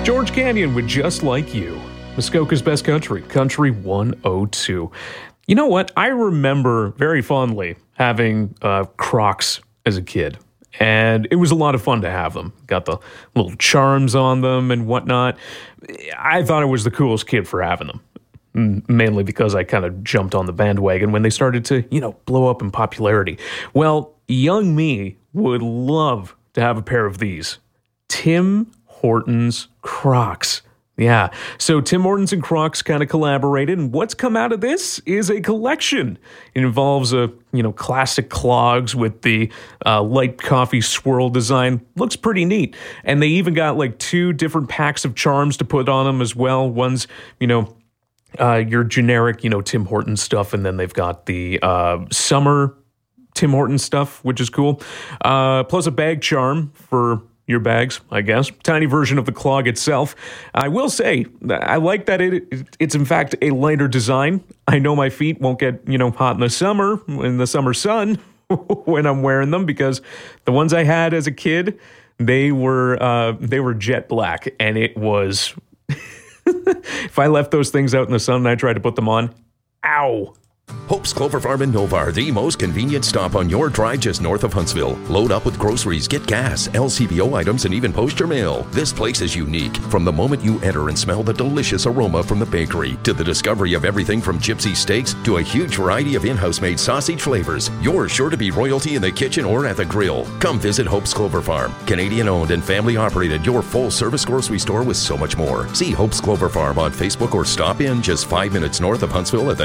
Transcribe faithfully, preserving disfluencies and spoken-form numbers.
George Canyon with Just Like You. Muskoka's Best Country, Country one oh two. You know what? I remember very fondly having uh, Crocs as a kid. And it was a lot of fun to have them. Got the little charms on them and whatnot. I thought I was the coolest kid for having them. Mainly because I kind of jumped on the bandwagon when they started to, you know, blow up in popularity. Well, young me would love to have a pair of these. Tim Hortons Crocs. Yeah, so Tim Hortons and Crocs kind of collaborated, and what's come out of this is a collection. It involves a, you know, classic clogs with the uh, light coffee swirl design. Looks pretty neat. And they even got like two different packs of charms to put on them as well. One's, you know, uh, your generic, you know, Tim Hortons stuff, and then they've got the uh, summer Tim Hortons stuff, which is cool. Uh, plus a bag charm for your bags, I guess. Tiny version of the clog itself. I will say, I like that it it's in fact a lighter design. I know my feet won't get, you know, hot in the summer, in the summer sun, when I'm wearing them, because the ones I had as a kid, they were uh, they were jet black, and it was... if I left those things out in the sun and I tried to put them on, ow! Hope's Clover Farm in Novar, the most convenient stop on your drive just north of Huntsville. Load up with groceries, get gas, L C B O items, and even post your mail. This place is unique. From the moment you enter and smell the delicious aroma from the bakery, to the discovery of everything from gypsy steaks to a huge variety of in-house made sausage flavors, you're sure to be royalty in the kitchen or at the grill. Come visit Hope's Clover Farm. Canadian owned and family operated, your full service grocery store with so much more. See Hope's Clover Farm on Facebook or stop in just five minutes north of Huntsville at the